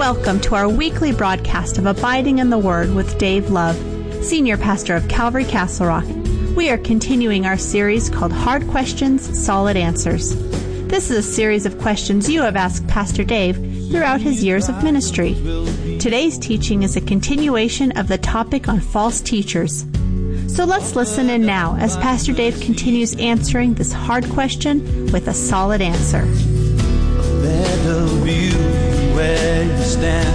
Welcome to our weekly broadcast of Abiding in the Word with Dave Love, Senior Pastor of Calvary Castle Rock. We are continuing our series called Hard Questions, Solid Answers. This is a series of questions you have asked Pastor Dave throughout his years of ministry. Today's teaching is a continuation of the topic on false teachers. So let's listen in now as Pastor Dave continues answering this hard question with a solid answer. A better view where you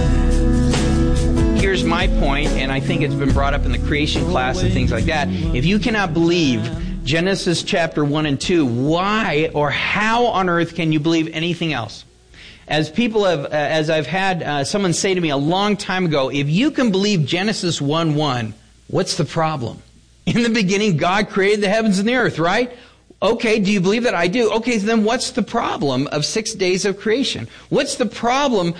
stand. Here's my point, and I think it's been brought up in the creation class and things like that. If you cannot believe Genesis chapter 1 and 2, why or how on earth can you believe anything else? As I've had someone say to me a long time ago, if you can believe Genesis 1:1, what's the problem? In the beginning, God created the heavens and the earth, right? Okay, do you believe that? I do. Okay, so then what's the problem of 6 days of creation? What's the problem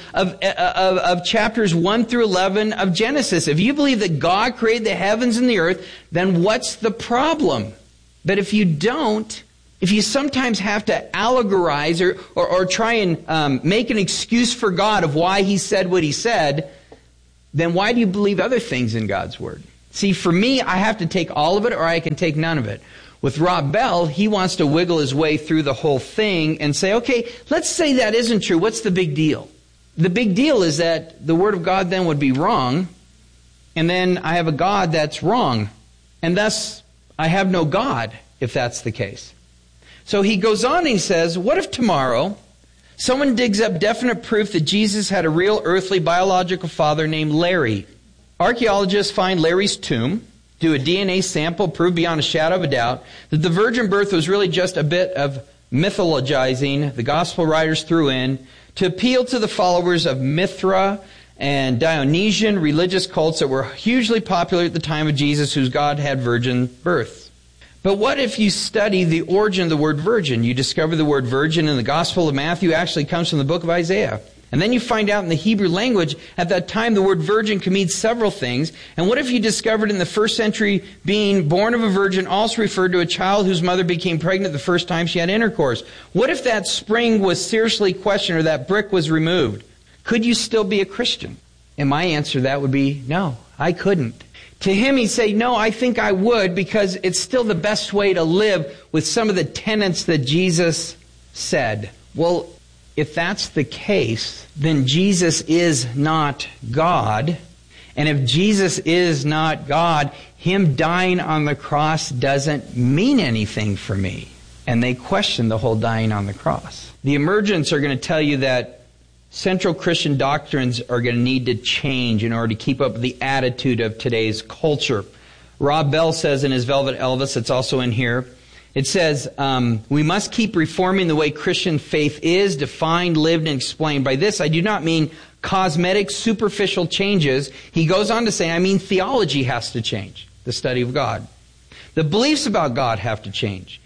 of chapters 1 through 11 of Genesis? If you believe that God created the heavens and the earth, then what's the problem? But if you don't, if you sometimes have to allegorize or try and make an excuse for God of why He said what He said, then why do you believe other things in God's Word? See, for me, I have to take all of it or I can take none of it. With Rob Bell, he wants to wiggle his way through the whole thing and say, okay, let's say that isn't true. What's the big deal? The big deal is that the Word of God then would be wrong, and then I have a God that's wrong, and thus I have no God if that's the case. So he goes on and he says, what if tomorrow someone digs up definite proof that Jesus had a real earthly biological father named Larry? Archaeologists find Larry's tomb, do a DNA sample, prove beyond a shadow of a doubt that the virgin birth was really just a bit of mythologizing the gospel writers threw in to appeal to the followers of Mithra and Dionysian religious cults that were hugely popular at the time of Jesus, whose God had virgin births. But what if you study the origin of the word virgin? You discover the word virgin in the Gospel of Matthew actually comes from the book of Isaiah. And then you find out in the Hebrew language, at that time the word virgin could mean several things. And what if you discovered in the first century being born of a virgin also referred to a child whose mother became pregnant the first time she had intercourse? What if that spring was seriously questioned or that brick was removed? Could you still be a Christian? And my answer to that would be, no, I couldn't. To him, he'd say, no, I think I would, because it's still the best way to live with some of the tenets that Jesus said. Well, if that's the case, then Jesus is not God. And if Jesus is not God, Him dying on the cross doesn't mean anything for me. And they question the whole dying on the cross. The emergents are going to tell you that central Christian doctrines are going to need to change in order to keep up with the attitude of today's culture. Rob Bell says in his Velvet Elvis, it's also in here, it says, we must keep reforming the way Christian faith is defined, lived, and explained. By this, I do not mean cosmetic, superficial changes. He goes on to say, I mean theology has to change, the study of God. The beliefs about God have to change.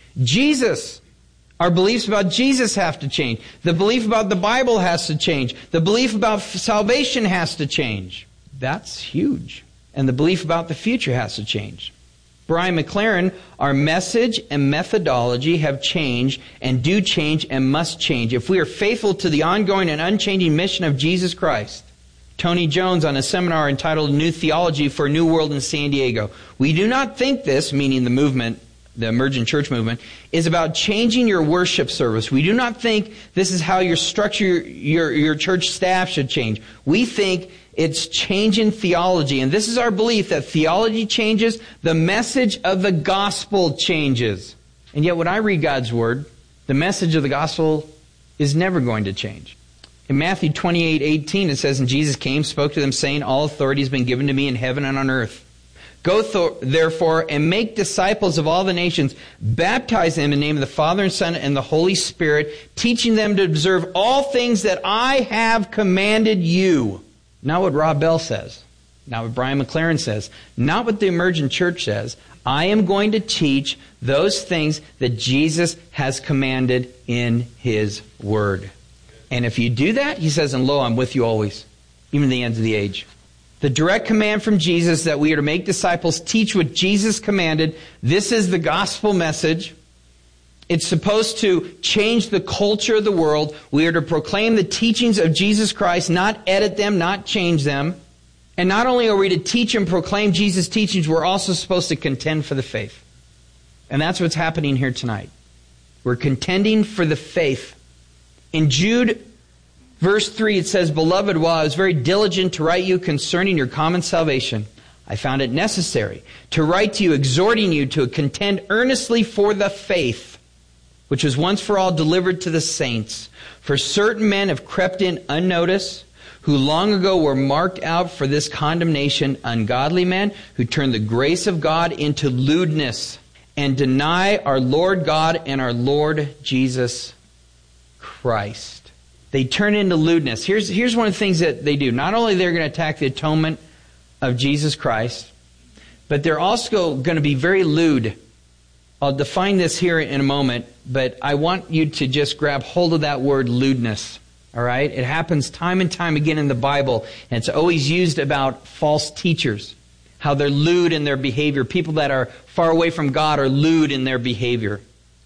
Our beliefs about Jesus have to change. The belief about the Bible has to change. The belief about salvation has to change. That's huge. And the belief about the future has to change. Brian McLaren, our message and methodology have changed and do change and must change if we are faithful to the ongoing and unchanging mission of Jesus Christ. Tony Jones on a seminar entitled New Theology for a New World in San Diego. We do not think this, meaning the movement, the emergent church movement, is about changing your worship service. We do not think this is how your structure, your church staff should change. We think it's changing theology. And this is our belief that theology changes, the message of the gospel changes. And yet when I read God's Word, the message of the gospel is never going to change. In Matthew 28:18 it says, and Jesus came, spoke to them, saying, all authority has been given to me in heaven and on earth. Go therefore and make disciples of all the nations, baptize them in the name of the Father and Son and the Holy Spirit, teaching them to observe all things that I have commanded you. Not what Rob Bell says, not what Brian McLaren says, not what the emergent church says. I am going to teach those things that Jesus has commanded in His Word. And if you do that, He says, and lo, I'm with you always, even to the ends of the age. The direct command from Jesus that we are to make disciples, teach what Jesus commanded. This is the gospel message. It's supposed to change the culture of the world. We are to proclaim the teachings of Jesus Christ, not edit them, not change them. And not only are we to teach and proclaim Jesus' teachings, we're also supposed to contend for the faith. And that's what's happening here tonight. We're contending for the faith. In Jude, verse 3, it says, "Beloved, while I was very diligent to write you concerning your common salvation, I found it necessary to write to you, exhorting you to contend earnestly for the faith, which was once for all delivered to the saints. For certain men have crept in unnoticed, who long ago were marked out for this condemnation, ungodly men who turn the grace of God into lewdness and deny our Lord God and our Lord Jesus Christ." They turn into lewdness. Here's one of the things that they do. Not only they're going to attack the atonement of Jesus Christ, but they're also going to be very lewd. I'll define this here in a moment, but I want you to just grab hold of that word lewdness. All right? It happens time and time again in the Bible, and it's always used about false teachers, how they're lewd in their behavior. People that are far away from God are lewd in their behavior.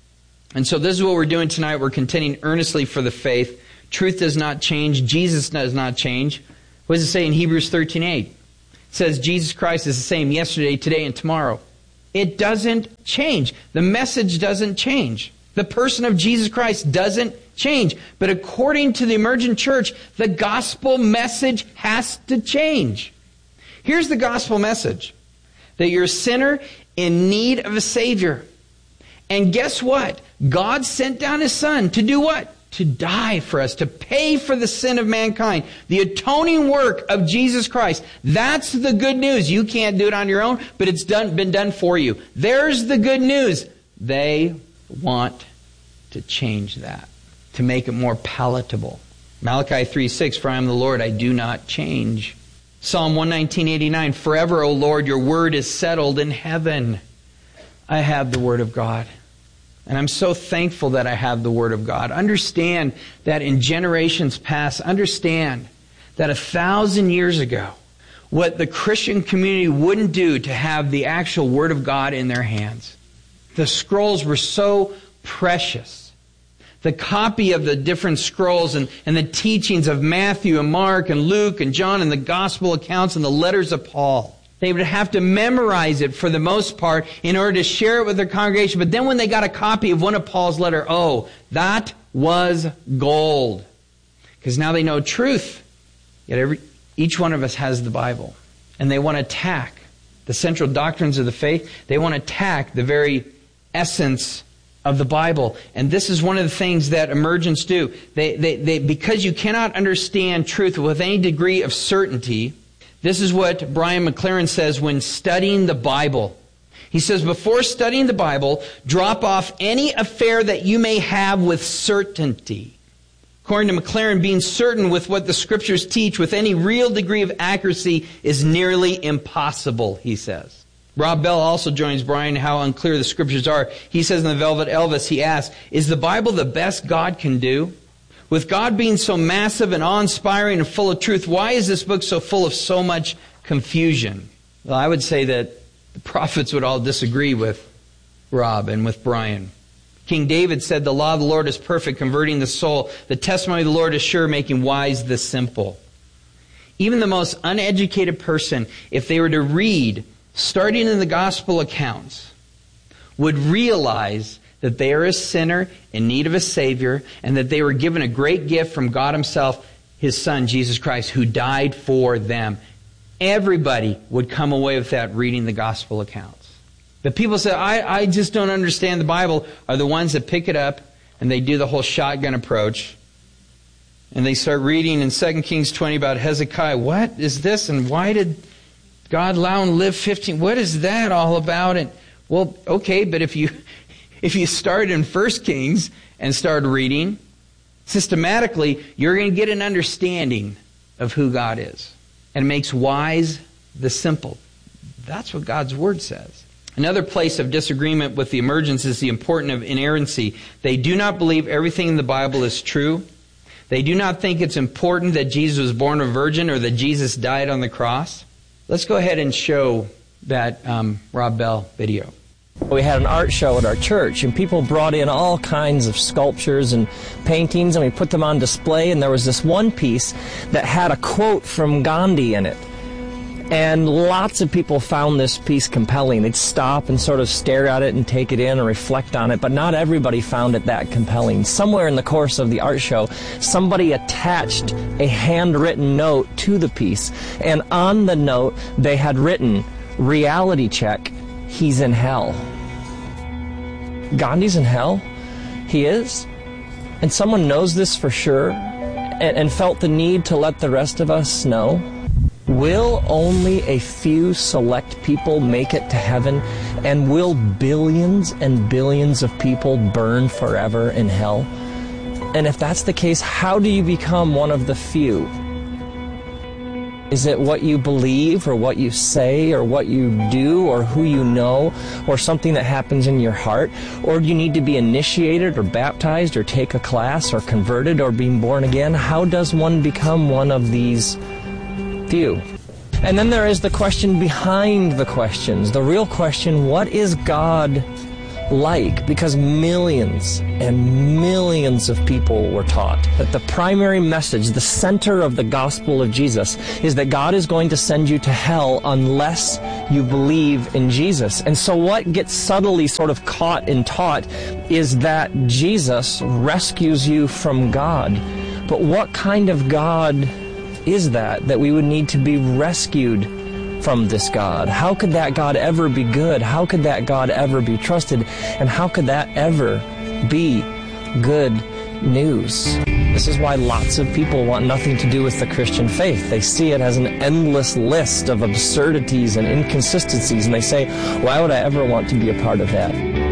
And so this is what we're doing tonight. We're contending earnestly for the faith. Truth does not change. Jesus does not change. What does it say in Hebrews 13:8? It says Jesus Christ is the same yesterday, today, and tomorrow. It doesn't change. The message doesn't change. The person of Jesus Christ doesn't change. But according to the emergent church, the gospel message has to change. Here's the gospel message: that you're a sinner in need of a Savior. And guess what? God sent down His Son to do what? To die for us, to pay for the sin of mankind. The atoning work of Jesus Christ. That's the good news. You can't do it on your own, but it's been done for you. There's the good news. They want to change that, to make it more palatable. Malachi 3:6, "For I am the Lord, I do not change." Psalm 119:89, "Forever, O Lord, your word is settled in heaven." I have the word of God. And I'm so thankful that I have the Word of God. Understand that in generations past, understand that 1,000 years ago, what the Christian community wouldn't do to have the actual Word of God in their hands. The scrolls were so precious. The copy of the different scrolls and the teachings of Matthew and Mark and Luke and John and the gospel accounts and the letters of Paul. They would have to memorize it for the most part in order to share it with their congregation. But then when they got a copy of one of Paul's letters, oh, that was gold. Because now they know truth. Yet each one of us has the Bible. And they want to attack the central doctrines of the faith. They want to attack the very essence of the Bible. And this is one of the things that emergents do. They because you cannot understand truth with any degree of certainty. This is what Brian McLaren says when studying the Bible. He says, before studying the Bible, drop off any affair that you may have with certainty. According to McLaren, being certain with what the Scriptures teach with any real degree of accuracy is nearly impossible, he says. Rob Bell also joins Brian in how unclear the Scriptures are. He says in the Velvet Elvis, he asks, is the Bible the best God can do? With God being so massive and awe-inspiring and full of truth, why is this book so full of so much confusion? Well, I would say that the prophets would all disagree with Rob and with Brian. King David said, the law of the Lord is perfect, converting the soul. The testimony of the Lord is sure, making wise the simple. Even the most uneducated person, if they were to read, starting in the gospel accounts, would realize that they are a sinner in need of a Savior, and that they were given a great gift from God Himself, His Son, Jesus Christ, who died for them. Everybody would come away with that reading the gospel accounts. The people say, I just don't understand the Bible, are the ones that pick it up and they do the whole shotgun approach. And they start reading in 2 Kings 20 about Hezekiah. What is this? And why did God allow him to live 15? What is that all about? And well, okay, but if you start in 1 Kings and start reading, systematically, you're going to get an understanding of who God is. And it makes wise the simple. That's what God's Word says. Another place of disagreement with the emergents is the importance of inerrancy. They do not believe everything in the Bible is true. They do not think it's important that Jesus was born of a virgin or that Jesus died on the cross. Let's go ahead and show that Rob Bell video. We had an art show at our church, and people brought in all kinds of sculptures and paintings, and we put them on display, and there was this one piece that had a quote from Gandhi in it. And lots of people found this piece compelling. They'd stop and sort of stare at it and take it in and reflect on it, but not everybody found it that compelling. Somewhere in the course of the art show, somebody attached a handwritten note to the piece, and on the note, they had written, "Reality check, he's in hell." Gandhi's in hell? He is? And someone knows this for sure and felt the need to let the rest of us know? Will only a few select people make it to heaven? And will billions and billions of people burn forever in hell? And if that's the case, how do you become one of the few? Is it what you believe, or what you say, or what you do, or who you know, or something that happens in your heart? Or do you need to be initiated, or baptized, or take a class, or converted, or being born again? How does one become one of these few? And then there is the question behind the questions. The real question, what is God like? Because millions and millions of people were taught that the primary message, the center of the gospel of Jesus, is that God is going to send you to hell unless you believe in Jesus. And so what gets subtly sort of caught and taught is that Jesus rescues you from God. But what kind of God is that we would need to be rescued from this God? How could that God ever be good? How could that God ever be trusted? And how could that ever be good news? This is why lots of people want nothing to do with the Christian faith. They see it as an endless list of absurdities and inconsistencies, and they say, why would I ever want to be a part of that?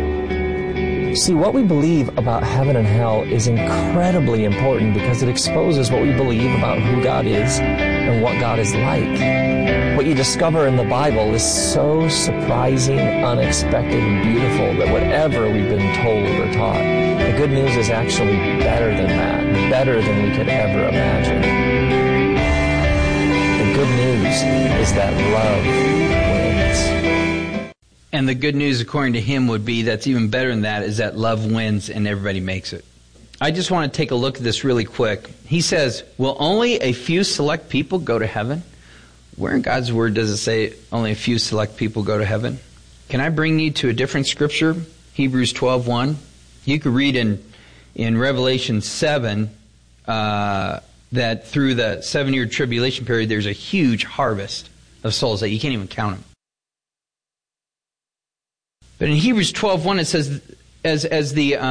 See, what we believe about heaven and hell is incredibly important because it exposes what we believe about who God is and what God is like. What you discover in the Bible is so surprising, unexpected, and beautiful that whatever we've been told or taught, the good news is actually better than that, better than we could ever imagine. The good news is that love wins. And the good news, according to him, would be that's even better than that, is that love wins and everybody makes it. I just want to take a look at this really quick. He says, will only a few select people go to heaven? Where in God's Word does it say only a few select people go to heaven? Can I bring you to a different scripture? Hebrews 12:1. You could read in Revelation 7 that through the 7-year tribulation period, there's a huge harvest of souls that you can't even count them. But in Hebrews 12:1 it says, as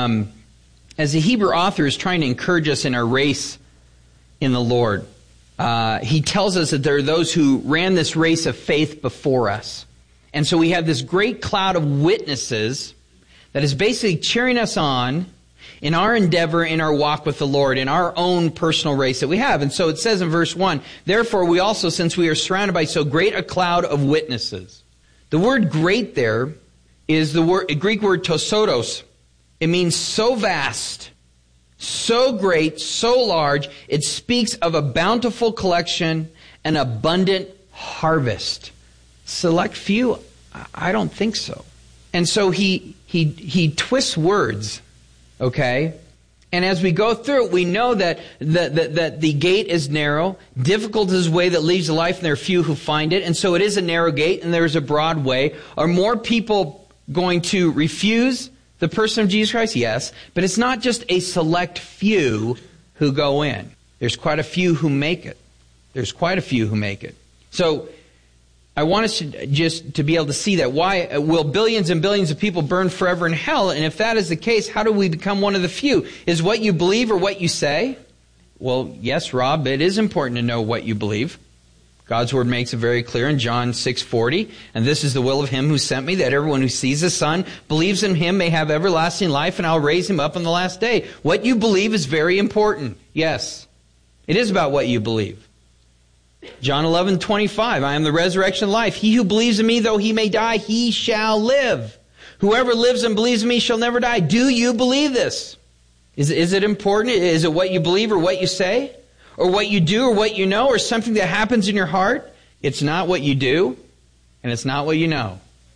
the Hebrew author is trying to encourage us in our race in the Lord, he tells us that there are those who ran this race of faith before us. And so we have this great cloud of witnesses that is basically cheering us on in our endeavor, in our walk with the Lord, in our own personal race that we have. And so it says in verse 1, therefore we also, since we are surrounded by so great a cloud of witnesses. The word great there is the Greek word tosotos. It means so vast, so great, so large. It speaks of a bountiful collection, an abundant harvest. Select few? I don't think so. And so he twists words, okay? And as we go through it, we know that the gate is narrow. Difficult is the way that leads to life, and there are few who find it. And so it is a narrow gate, and there's a broad way. Are more people going to refuse the person of Jesus Christ? Yes. But it's not just a select few who go in. There's quite a few who make it. There's quite a few who make it. So I want us to just to be able to see that. Why will billions and billions of people burn forever in hell? And if that is the case, how do we become one of the few? Is what you believe or what you say? Well, yes, Rob, it is important to know what you believe. God's Word makes it very clear in John 6:40, and this is the will of him who sent me, that everyone who sees the Son, believes in him, may have everlasting life, and I'll raise him up on the last day. What you believe is very important. Yes, it is about what you believe. John 11:25, I am the resurrection and life. He who believes in me, though he may die, he shall live. Whoever lives and believes in me shall never die. Do you believe this? Is it important? Is it what you believe or what you say? Or what you do or what you know, or something that happens in your heart? It's not what you do, and it's not what you know.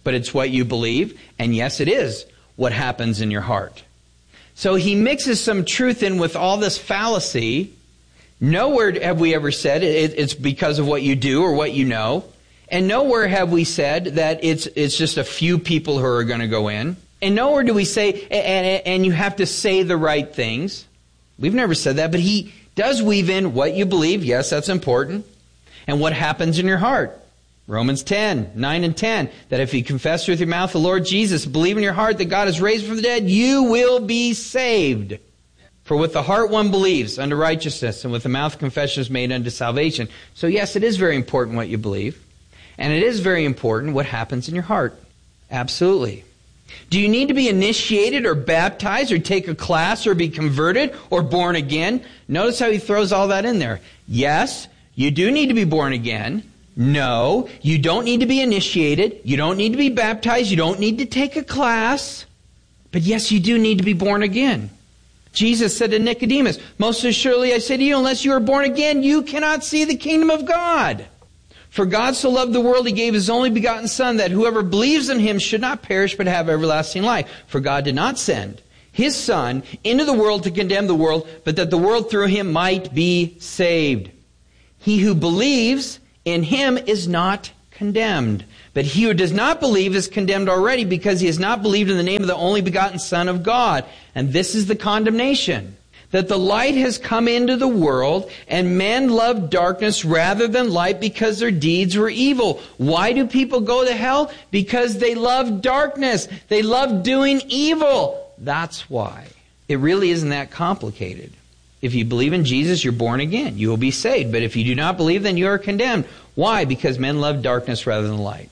but it's what you believe. And yes, it is what happens in your heart. So he mixes some truth in with all this fallacy. Nowhere have we ever said it's because of what you do or what you know. And nowhere have we said that it's just a few people who are going to go in. And nowhere do we say, and you have to say the right things. We've never said that, but he does weave in what you believe. Yes, that's important. And what happens in your heart. Romans 10, 9 and 10. That if you confess with your mouth the Lord Jesus, believe in your heart that God is raised from the dead, you will be saved. For with the heart one believes unto righteousness, and with the mouth confession is made unto salvation. So yes, it is very important what you believe. And it is very important what happens in your heart. Absolutely. Do you need to be initiated or baptized or take a class or be converted or born again? Notice how he throws all that in there. Yes, you do need to be born again. No, you don't need to be initiated. You don't need to be baptized. You don't need to take a class. But yes, you do need to be born again. Jesus said to Nicodemus, most assuredly I say to you, unless you are born again, you cannot see the kingdom of God. For God so loved the world, he gave his only begotten Son, that whoever believes in him should not perish, but have everlasting life. For God did not send his Son into the world to condemn the world, but that the world through him might be saved. He who believes in him is not condemned. But he who does not believe is condemned already, because he has not believed in the name of the only begotten Son of God. And this is the condemnation, that the light has come into the world, and men loved darkness rather than light because their deeds were evil. Why do people go to hell? Because they love darkness. They love doing evil. That's why. It really isn't that complicated. If you believe in Jesus, you're born again. You will be saved. But if you do not believe, then you are condemned. Why? Because men love darkness rather than light.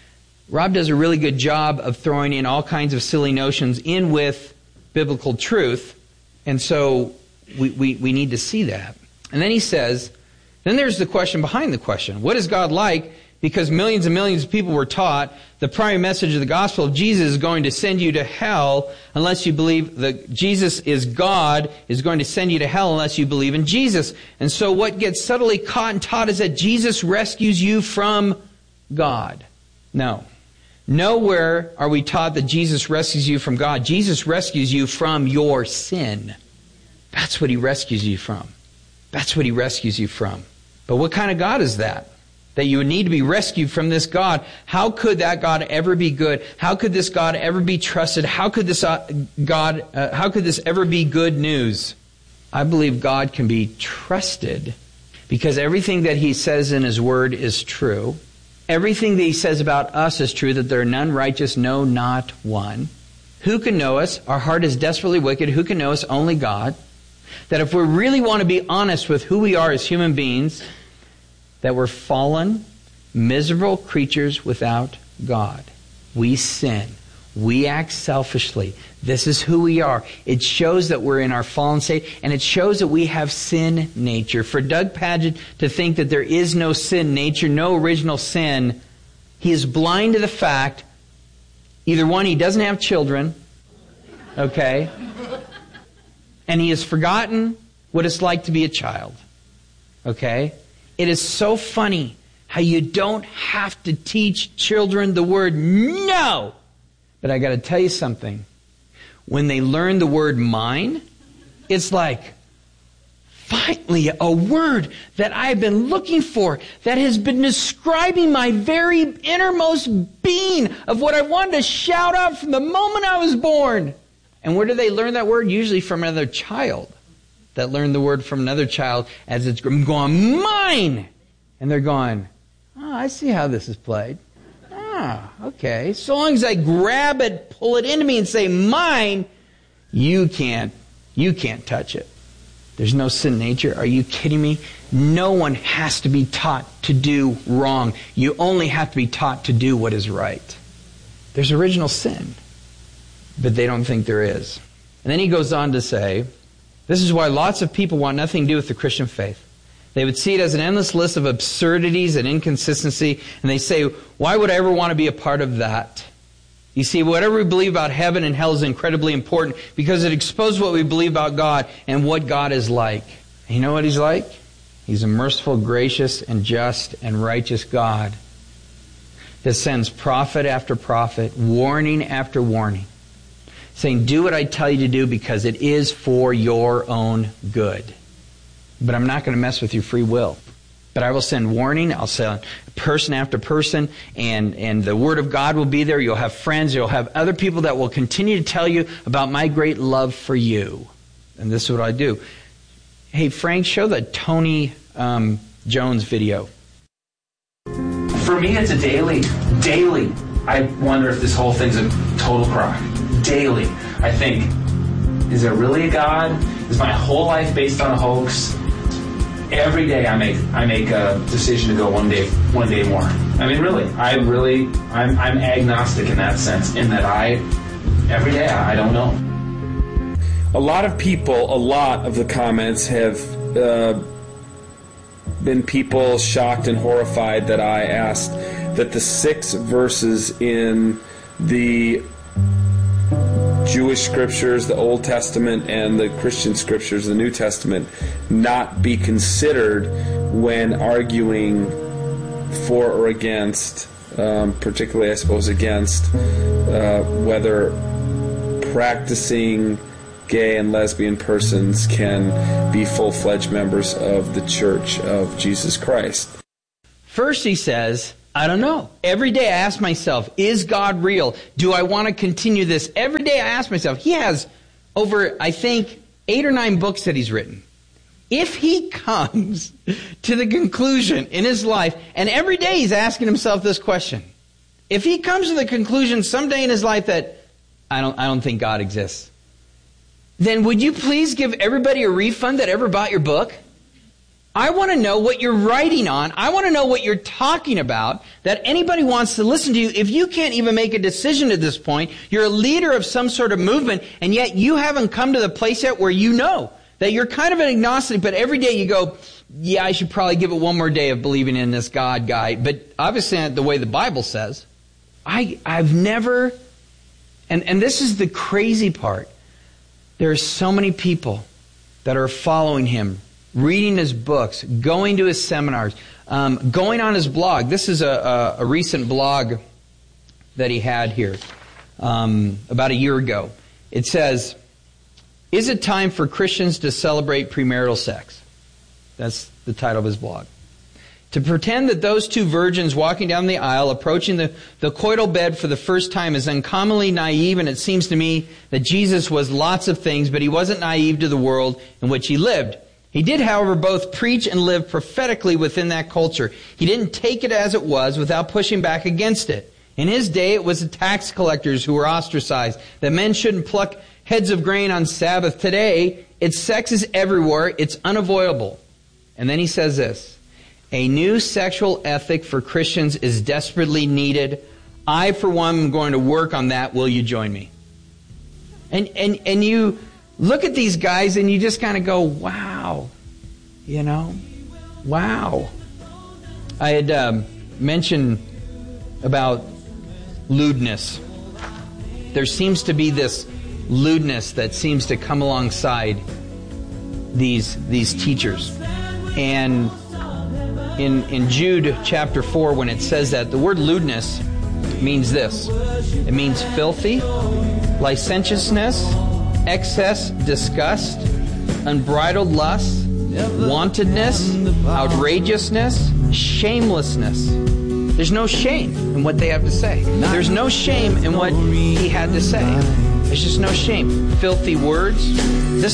Rob does a really good job of throwing in all kinds of silly notions in with biblical truth. And so we need to see that. And then he says, then there's the question behind the question. What is God like? Because millions and millions of people were taught the primary message of the gospel of Jesus is going to send you to hell unless you believe that Jesus is God, is going to send you to hell unless you believe in Jesus. And so what gets subtly caught and taught is that Jesus rescues you from God. No. Nowhere are we taught that Jesus rescues you from God. Jesus rescues you from your sin. That's what he rescues you from. That's what he rescues you from. But what kind of God is that? That you would need to be rescued from this God. How could that God ever be good? How could this God ever be trusted? How could this how could this ever be good news? I believe God can be trusted because everything that he says in his word is true. Everything that he says about us is true, that there are none righteous, no, not one. Who can know us? Our heart is desperately wicked. Who can know us? Only God. That if we really want to be honest with who we are as human beings, that we're fallen, miserable creatures without God. We sin. We act selfishly. This is who we are. It shows that we're in our fallen state, and it shows that we have sin nature. For Doug Pagitt to think that there is no sin nature, no original sin, he is blind to the fact, either one, he doesn't have children, okay, and he has forgotten what it's like to be a child, okay? It is so funny how you don't have to teach children the word no. But I got to tell you something. When they learn the word mine, it's like, finally, a word that I've been looking for, that has been describing my very innermost being of what I wanted to shout out from the moment I was born. And where do they learn that word? Usually from another child that learned the word from another child as it's going, mine! And they're going, oh, I see how this is played. Ah, okay. So long as I grab it, pull it into me and say, mine, you can't touch it. There's no sin nature. Are you kidding me? No one has to be taught to do wrong. You only have to be taught to do what is right. There's original sin, but they don't think there is. And then he goes on to say, this is why lots of people want nothing to do with the Christian faith. They would see it as an endless list of absurdities and inconsistency, and they say, why would I ever want to be a part of that? You see, whatever we believe about heaven and hell is incredibly important because it exposes what we believe about God and what God is like. And you know what He's like? He's a merciful, gracious, and just, and righteous God that sends prophet after prophet, warning after warning, saying, do what I tell you to do because it is for your own good. But I'm not going to mess with your free will. But I will send warning. I'll send person after person, and the Word of God will be there. You'll have friends. You'll have other people that will continue to tell you about my great love for you. And this is what I do. Hey, Frank, show the Tony Jones video. For me, it's a daily. I wonder if this whole thing's a total crock. Daily. I think, is there really a God? Is my whole life based on a hoax? Every day I make a decision to go one day more. I mean, really, I'm agnostic in that sense, in that every day I don't know. A lot of the comments have been people shocked and horrified that I asked that the 6 verses in the Jewish scriptures, the Old Testament, and the Christian scriptures, the New Testament, not be considered when arguing for or against, particularly I suppose against, whether practicing gay and lesbian persons can be full-fledged members of the Church of Jesus Christ. First he says, I don't know. Every day I ask myself, is God real? Do I want to continue this? Every day I ask myself. He has over, I think, 8 or 9 books that he's written. If he comes to the conclusion in his life, and every day he's asking himself this question, if he comes to the conclusion someday in his life that I don't think God exists, then would you please give everybody a refund that ever bought your book? I want to know what you're writing on. I want to know what you're talking about, that anybody wants to listen to you. If you can't even make a decision at this point, you're a leader of some sort of movement, and yet you haven't come to the place yet where you know that you're kind of an agnostic, but every day you go, yeah, I should probably give it one more day of believing in this God guy. But obviously not the way the Bible says. I've never, and this is the crazy part, there are so many people that are following him, reading his books, going to his seminars, going on his blog. This is a recent blog that he had here about a year ago. It says, is it time for Christians to celebrate premarital sex? That's the title of his blog. To pretend that those 2 virgins walking down the aisle, approaching the coital bed for the first time is uncommonly naive, and it seems to me that Jesus was lots of things, but he wasn't naive to the world in which he lived. He did, however, both preach and live prophetically within that culture. He didn't take it as it was without pushing back against it. In his day, it was the tax collectors who were ostracized, that men shouldn't pluck heads of grain on Sabbath. Today, sex is everywhere. It's unavoidable. And then he says this, a new sexual ethic for Christians is desperately needed. I, for one, am going to work on that. Will you join me? And you look at these guys and you just kind of go, wow, wow. I had mentioned about lewdness. There seems to be this lewdness that seems to come alongside these teachers. And in Jude chapter 4, when it says that, the word lewdness means this. It means filthy, licentiousness, excess, disgust, unbridled lust, wantedness, outrageousness, shamelessness. There's no shame in what they have to say. There's no shame in what he had to say. There's just no shame. Filthy words. This